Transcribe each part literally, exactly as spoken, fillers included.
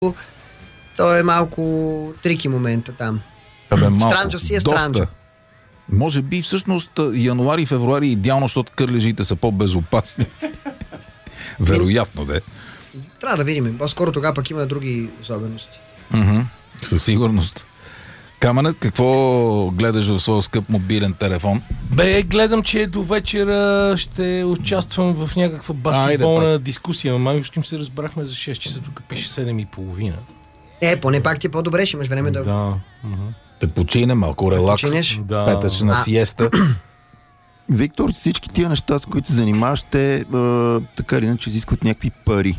То е малко трики момента там. Абе, малко, странджо си е странджо. Може би всъщност януари и февруари е идеално, защото кърлежите са по-безопасни. Вероятно, де. Трябва да видим. По-скоро тогава пък има други особености. Mm-hmm. Със сигурност. Каменът, какво гледаш в своя скъп мобилен телефон? Бе, гледам, че до вечера ще участвам в някаква баскетболна Айде, дискусия. Май ще им се разбрахме за шест часа, тук пише седем и половина. Е, поне пак ти е по-добре, ще имаш време да... Да. Uh-huh. Те почине малко, релакс, да. петъчна а... сиеста. Виктор, всички тия неща, с които се занимаваш, те е, така или иначе изискват някакви пари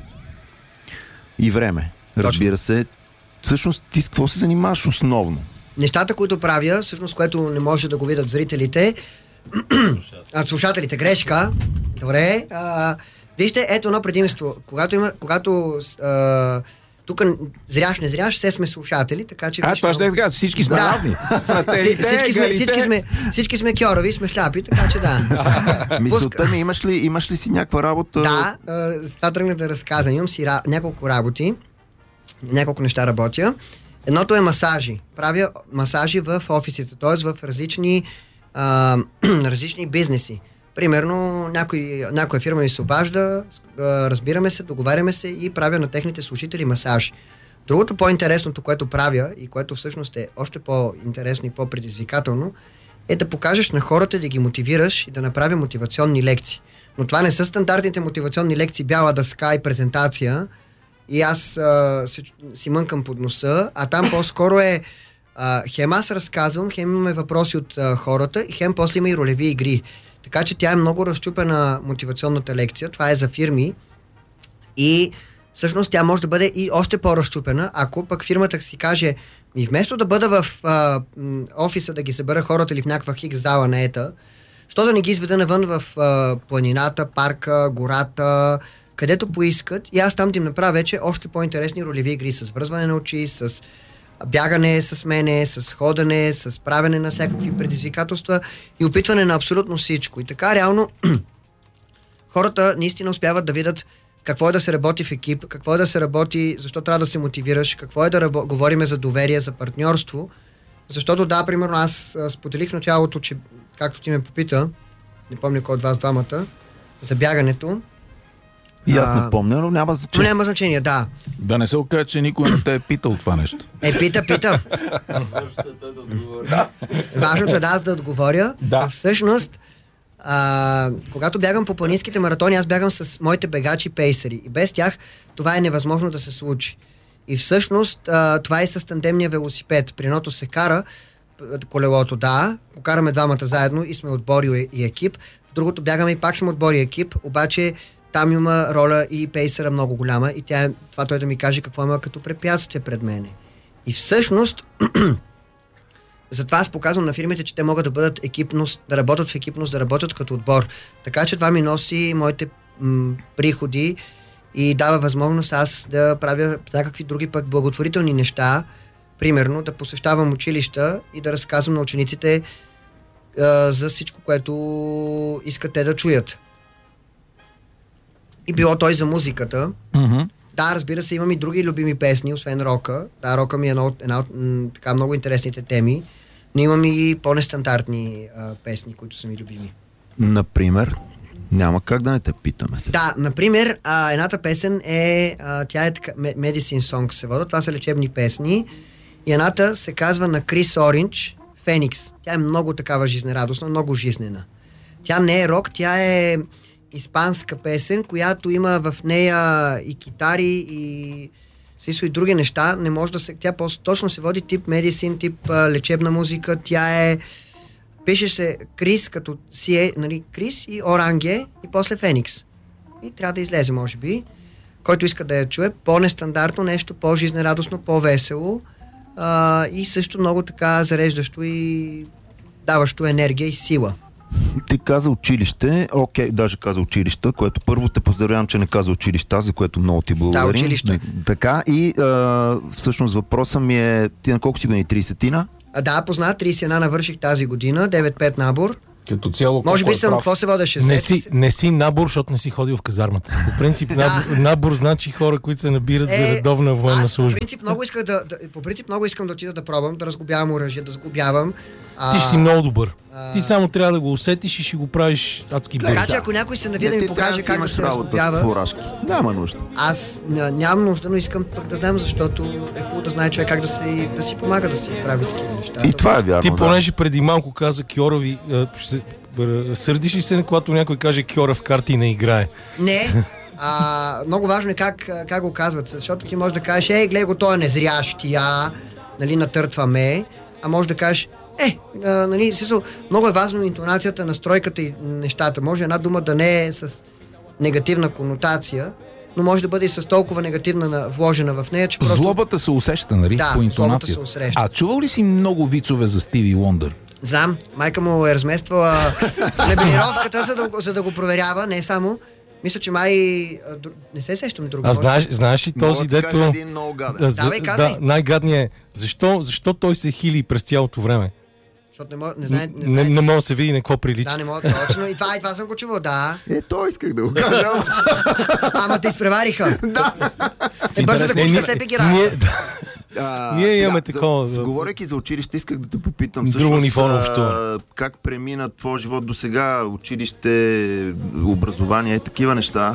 и време. Разбира се. Всъщност ти с какво се занимаваш основно? Нещата, които правя, всъщност, което не може да го видят зрителите, а слушателите, грешка. Добре. А, вижте, ето едно предимство. Когато има, когато а, тук зряш, не зряш, все сме слушатели, така че... А, това ще е така, всички сме да. равни. Всички сме, всички сме, всички сме кьорови, сме сляпи, така че да. Мисълта ми, имаш ли, имаш ли си някаква работа? Да, а, това тръгнах да разказвам. Имам си ра... няколко работи, няколко неща работя. Едното е масажи. Правя масажи в офисите, т.е. в различни, а, различни бизнеси. Примерно, някой, някоя фирма ми се обажда, разбираме се, договаряме се и правя на техните служители масажи. Другото по-интересното, което правя и което всъщност е още по-интересно и по-предизвикателно, е да покажеш на хората, да ги мотивираш и да направя мотивационни лекции. Но това не са стандартните мотивационни лекции, бяла дъска и презентация, и аз а, си, си мънкам под носа, а там по-скоро е а, хем аз разказвам, хем имаме въпроси от а, хората, и хем после има и ролеви игри. Така че тя е много разчупена мотивационната лекция, това е за фирми и всъщност тя може да бъде и още по-разчупена, ако пък фирмата си каже, и вместо да бъда в а, офиса да ги събера хората или в някаква хикс зала на ета, що да не ги изведа навън в а, планината, парка, гората, където поискат, и аз там да им направя вече още по-интересни ролеви игри с връзване на очи, с бягане с мене, с ходене, с правене на всякакви предизвикателства и опитване на абсолютно всичко. И така реално хората наистина успяват да видят какво е да се работи в екип, какво е да се работи, защо трябва да се мотивираш, какво е да рабо... говориме за доверие, за партньорство. Защото да, примерно аз споделих в началото, че както ти ме попита, не помня кой от вас двамата, за бягането. И аз не помня, но няма значение. Но няма значение, да. Да не се окаже, че никой не те е питал това нещо. Е, пита, пита. Важното е да аз да отговоря. Да. Всъщност, а, когато бягам по планинските маратони, аз бягам с моите бегачи пейсери. И без тях това е невъзможно да се случи. И всъщност а, това е с тандемния велосипед. При едното се кара колелото, да, го караме двамата заедно и сме отбори и екип. В другото бягаме и пак сме отбори и екип, обаче там има роля и пейсера много голяма и тя е, това той да ми каже какво има като препятствие пред мене. И всъщност затова аз показвам на фирмите, че те могат да бъдат екипност, да работят в екипност, да работят като отбор. Така че това ми носи моите м- приходи и дава възможност аз да правя някакви други пък благотворителни неща, примерно да посещавам училища и да разказвам на учениците а, за всичко, което искат те да чуят. И било той за музиката. Mm-hmm. Да, разбира се, имам и други любими песни, освен рока. Да, рока ми е една от, една от м, така много интересните теми, но имам и по-нестандартни а, песни, които са ми любими. Например, няма как да не те питаме сега. Да, например, а, едната песен е, а, тя е така, Medicine Song се вода, това са лечебни песни, и едната се казва на Крис Оринч, Феникс. Тя е много такава жизнерадостна, много жизнена. Тя не е рок, тя е испанска песен, която има в нея и китари, и също и други неща. Не може да се... Тя точно се води тип медицин, тип а, лечебна музика. Тя е... Пише се Крис, като си е, нали, Крис и Оранге, и после Феникс. И трябва да излезе, може би. Който иска да я чуе, по-нестандартно нещо, по-жизнерадостно, по-весело, а, и също много така зареждащо и даващо енергия и сила. Ти каза училище, окей, даже каза училища, което първо те поздравявам, че не каза училища, за което много ти благодарим. Да, училища. Така, и а, всъщност въпросът ми е, ти на колко си години, трийсетина? А, да, познат, трийсет и една навърших тази година, девет пет набор. Като цяло... Може би колко е съм, прав. какво се водеше? Не Сети си, се- не си набор, защото не си ходил в казармата. По принцип, набор, набор значи хора, които се набират за редовна военна аз по служба. принцип много исках да, да, по принцип много искам да отида да пробвам, да разглобявам оръжие, да сглобявам. А, Ти ще си много добър. а- Ти само трябва да го усетиш и ще го правиш адски бързо. Така че ако някой се навие да ми покаже как да се работа с разглобява, фуражки. Няма нужда. аз ня- нямам нужда, но искам пък да знам, защото е хубаво да знае човек как да, се, да си помага да си прави такива неща. И това е вярно. Ти да. понеже преди малко каза Кьорови, а, ще се- бър- сърдиш ли се, когато някой каже Кьора в карти и не играе? Не, а, много важно е как, как го казват, защото ти можеш да кажеш, ей, гледай го, той е незрящия, нали, натъртваме, а можеш да кажеш, е, а, нали, смисъл, много е важно интонацията, настройката и нещата. Може една дума да не е с негативна конотация, но може да бъде и с толкова негативна на, вложена в нея, че просто... Злобата се усеща, нали? Да, по злобата интонация. се усеща. А чувал ли си много вицове за Стиви Уондър? Знам, майка му е размествала мебелировката, за да, го- за да го проверява, не само. Мисля, че май... а, дру- Не се сещам друго. А знаеш, знаеш ли този, Мога да ти кажа дето... един много гаден. А, за- Давай, казвай. да, най-гадният е, защо, защо той се хили през цялото време? Защото не, мога, не знае... Не, Не, знае не мога да се види на какво прилича. да, не мога точно. И това, и това съм го чувал, да. Е, то исках да го кажа. Ама те изпревариха. Да. Е, бързо да Не, пуска ние- слепи ги ние- работа. да. А, Ние сега, имаме за- такова, за- за- Говорейки за училище, исках да те попитам Друго всъщност, ниво на а, общуване. как премина твой живот до сега, училище, образование и такива неща.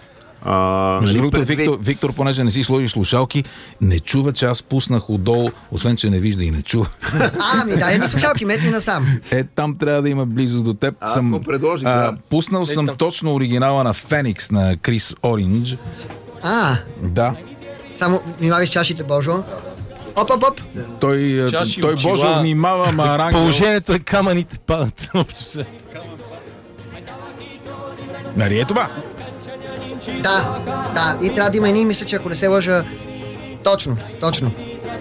А, Между нали, другото, предвид- Виктор, Виктор, понеже не си сложиш слушалки, не чува, че аз пуснах отдолу, освен че не вижда и не чува. А, ми дай ми слушалки, метни насам. Е, там трябва да има близост до теб. Аз му предложих, да. Пуснал съм там. точно оригинала на Феникс на Крис Ориндж. А, Да. само внимавай с чашите, Божо. Оп, оп, оп. Той, Чаши, той очила. Божо внимава, ма Рангел... Положението е камъните падат. Общо се. Нали е това? Да, да. И трябва да има едни, мисля, че ако не се лъжа, точно, точно.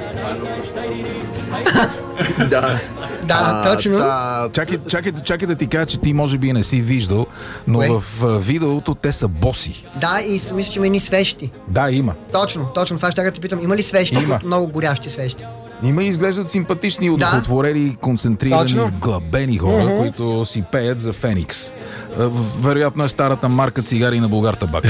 Да. Да, точно. Та, Чакай, чакай, чакай да ти кажа, че ти може би не си виждал, но Кое? в а, видеото те са боси. Да, и с- мисля, че има едни свещи. Да, има. Точно, точно. Това ще да те питам. Има ли свещи? Има. Много горящи свещи. Има и изглеждат симпатични, удовлетворени, концентрирани, Точно. вглъбени хора, Мгм. които си пеят за Феникс. А, в- Вероятно е старата марка цигари на Булгар Табак.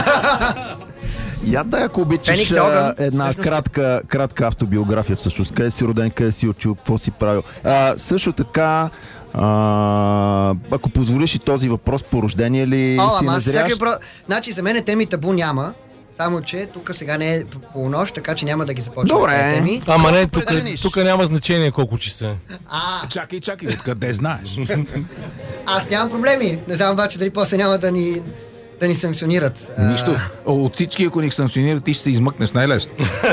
я дай, ако обичаш, Феникс е огън. а, една Всъщност- кратка, кратка автобиография всъщност. Къде си роден, къде си учил, какво си правил. А, също така, а, ако позволиш и този въпрос, по рождение ли О, си ама аз всеки незрящ? въпрос... Значи за мен теми табу няма, само че тук сега не е п- полунощ, така че няма да ги започваме. Добре. тези теми. Ама не, тук, прецениш? тук няма значение колко часа е. А, Чакай, чакай, откъде знаеш? аз нямам проблеми. Не знам обаче дали после няма да ни, да ни санкционират. А, Нищо. От всички, ако ни санкционират, ти ще се измъкнеш най-лесно.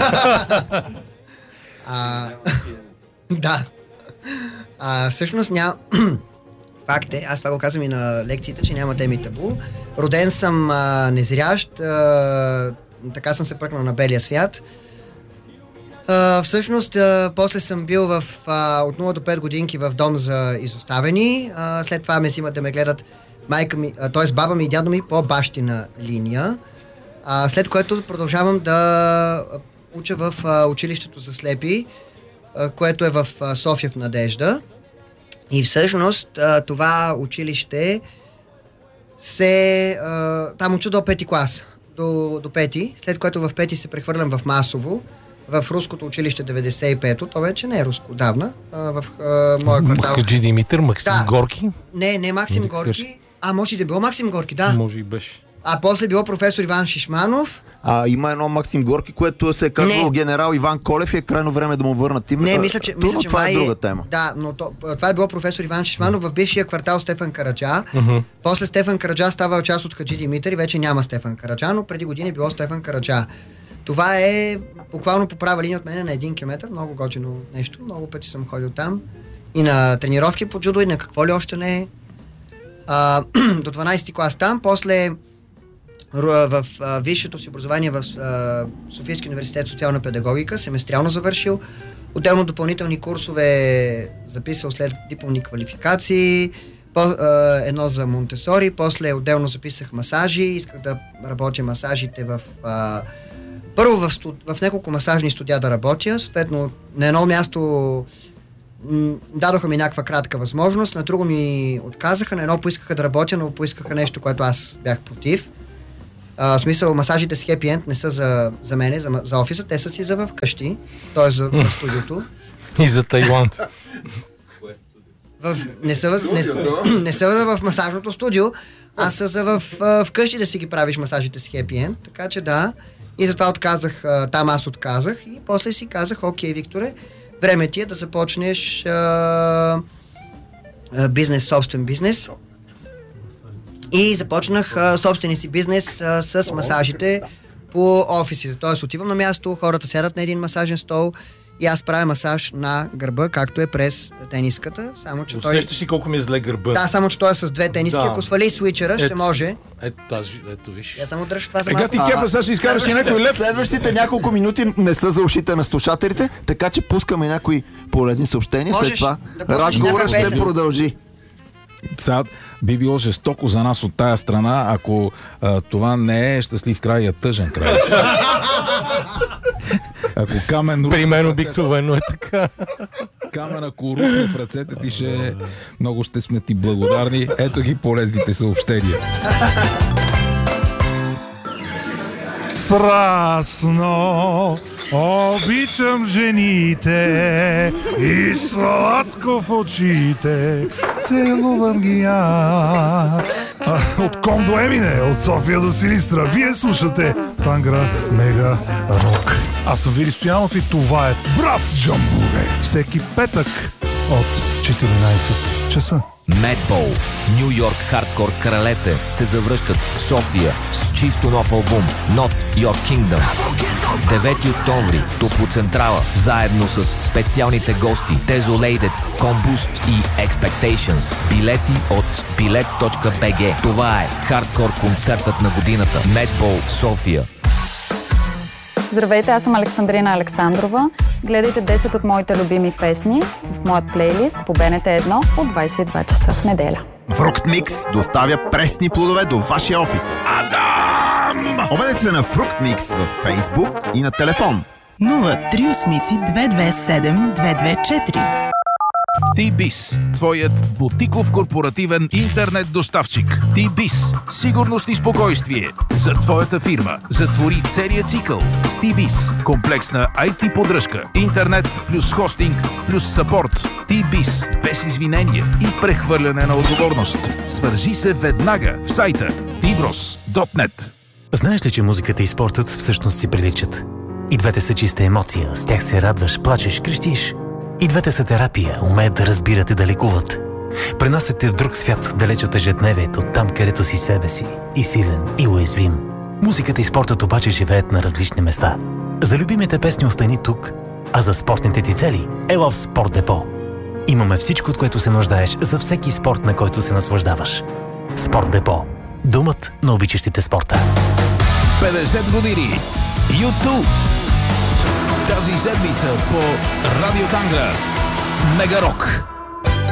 А, да. А, всъщност няма... Факт е, аз това го казвам и на лекциите, че няма теми табу. Роден съм а, незрящ, а, така съм се пръкнал на белия свят. А, всъщност, а, после съм бил в, а, от нула до пет годинки в дом за изоставени. А, след това ме взимат да ме гледат майка ми, т.е. баба ми и дядо ми по бащина линия. А, след което продължавам да уча в а, училището за слепи, а, което е в а, София в Надежда. И всъщност а, това училище се... А, там уча до пети клас. До, до пети, след което в пети се прехвърлям в Масово, в руското училище деветдесет и пето, то вече не е руско, отдавна, а, в а, моя квартал. Хаджи Димитър, Максим Да. Горки. Не, не Максим Или Горки, а може и да е било Максим Горки, да. Може и беше. А после било професор Иван Шишманов. А, има едно Максим Горки, което се е казвало Не. генерал Иван Колев и е крайно време да му върнат името. Не, мисля, че, Трудно, мисля, че това май е друга тема. Да, но то, това е било професор Иван Шишманов в бившия квартал Стефан Караджа. Мгм. После Стефан Караджа става част от Хаджи Димитър и вече няма Стефан Караджа, но преди години е било Стефан Караджа. Това е буквално по права линия от мене на един километър, много готино нещо, много пъти съм ходил там. И на тренировки по джудо, и на какво ли още не е. А, до дванадесети клас там, после ру- в а, висшето си образование в а, Софийския университет социална педагогика, семестриално завършил. Отделно допълнителни курсове записал след дипломни квалификации, по, а, едно за Монтесори, после отделно записах масажи, исках да работя масажите в... А, първо в, студ, в няколко масажни студия да работя, съответно на едно място м- дадоха ми някаква кратка възможност, на друго ми отказаха, на едно поискаха да работя, но поискаха нещо, което аз бях против. А, в смисъл, масажите с Happy End не са за, за мене, за, за офиса, те са си за вкъщи, т.е. за в студиото. И за Тайланд. В, не, са, в- не, не са в масажното студио, а са за в, в, вкъщи да си ги правиш масажите с Happy End, така че да. И затова отказах, а, там аз отказах и после си казах, окей, Викторе, време ти е да започнеш а, а, бизнес, собствен бизнес. И започнах а, собствения си бизнес а, с масажите по офисите. Тоест отивам на място, хората сядат на един масажен стол и аз правя масаж на гърба, както е през тениската. Само, че той... Усещаш ли колко ми е зле гърба? Да, само че той е с две тениски. Да. Ако свали свичера, ще Ето, може. Ето тази, ето виж. Я само дръж това за Ега малко. ти кефа, сега ще изкараш и някой лев. Следващите няколко минути не са за ушите на слушателите, така че пускаме някои полезни съобщения. След Можеш това да пуснеш разговорът някаква ще песен. продължи. Сега би било жестоко за нас от тая страна, ако а, това не е щастлив край, а тъжен край. Ако камен При мен обикновено е така. камен, ако рухне в ръцете ти, ще много ще сме ти благодарни. Ето ги полезните съобщения. Страстно обичам жените и сладко в очите целувам ги аз. А, От Ком до Емине, от София до Силистра, вие слушате Тангра Мега Рок. Аз съм Вили Стоянов и това е Брас Джамбуре. Всеки петък от четиринайсет часа. Медбол, Ню Йорк хардкор кралете се завръщат в София с чисто нов албум Not Your Kingdom. девети октомври, Топлоцентрала, заедно с специалните гости Desolated, Combust и Expectations. Билети от билет точка би джи. Това е хардкор концертът на годината. Медбол в София. Здравейте, аз съм Александрина Александрова. Гледайте десет от моите любими песни в моят плейлист по Б Н Т едно от двайсет и два часа в неделя. Фрукт Микс доставя пресни плодове до вашия офис. Адам! Обадете се на Фрукт Микс във Фейсбук и на телефон. нула три осмици две две седем две две четири. Ти-Биз, твоят бутиков корпоративен интернет доставчик. Ти-Биз, сигурност и спокойствие за твоята фирма. Затвори целия цикъл с Ти-Биз. Комплексна ай ти поддръжка, интернет плюс хостинг плюс съпорт. Ти-Биз, без извинение и прехвърляне на отговорност. Свържи се веднага в сайта ти брос точка нет. Знаеш ли, че музиката и спортът всъщност си приличат? И двете са чиста емоция, с тях се радваш, плачеш, крещиш. И двете са терапия, умеят да разбират и да лекуват. Пренасят те в друг свят, далеч от ежедневието, там където си себе си, и силен, и уязвим. Музиката и спортът обаче живеят на различни места. За любимите песни остани тук, а за спортните ти цели ела в Спорт Депо. Имаме всичко, от което се нуждаеш за всеки спорт, на който се наслаждаваш. Спорт Депо. Думът на обичащите спорта. петдесет години. YouTube. Тази седмица по Радио Тангра. Мега Рок.